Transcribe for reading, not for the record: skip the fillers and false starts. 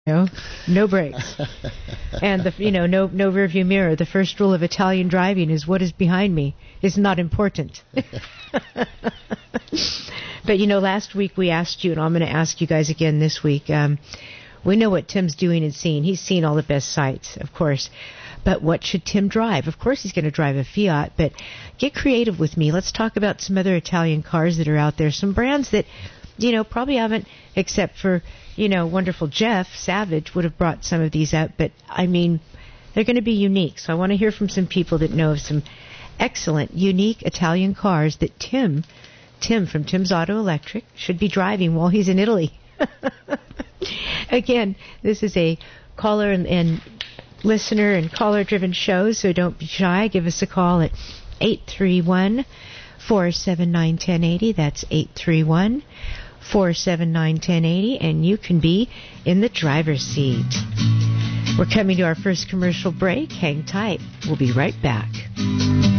No brakes. And no rear view mirror. The first rule of Italian driving is what is behind me is not important. But last week we asked you, and I'm going to ask you guys again this week. We know what Tim's doing and seeing. He's seen all the best sights, of course. But what should Tim drive? Of course he's going to drive a Fiat, but get creative with me. Let's talk about some other Italian cars that are out there. Some brands that, probably haven't, except for, wonderful Jeff Savage would have brought some of these out. But, they're going to be unique. So I want to hear from some people that know of some excellent, unique Italian cars that Tim from Tim's Auto Electric should be driving while he's in Italy. Again, this is a caller and listener and caller-driven show, so don't be shy. Give us a call at 831-479-1080. That's 831-479-1080, and you can be in the driver's seat. We're coming to our first commercial break. Hang tight. We'll be right back.